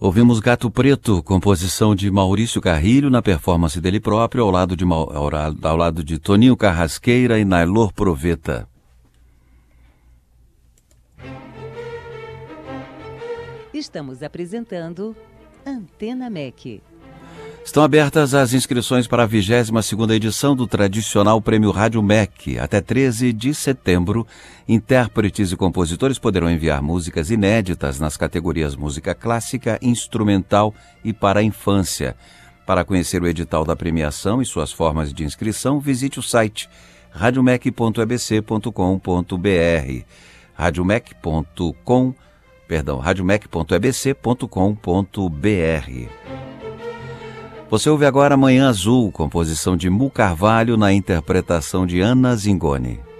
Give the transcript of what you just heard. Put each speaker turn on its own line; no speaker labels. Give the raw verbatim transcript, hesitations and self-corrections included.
Ouvimos Gato Preto, composição de Maurício Carrilho, na performance dele próprio, ao lado de, ao lado de Toninho Carrasqueira e Nailor Proveta.
Estamos apresentando Antena M E C.
Estão abertas as inscrições para a vigésima segunda edição do tradicional Prêmio Rádio M E C. Até treze de setembro, intérpretes e compositores poderão enviar músicas inéditas nas categorias música clássica, instrumental e para a infância. Para conhecer o edital da premiação e suas formas de inscrição, visite o site radiomec ponto e b c ponto com ponto b r. radiomec ponto com, perdão, radiomec ponto e b c ponto com ponto b r. Você ouve agora Manhã Azul, composição de Mu Carvalho na interpretação de Ana Zingoni.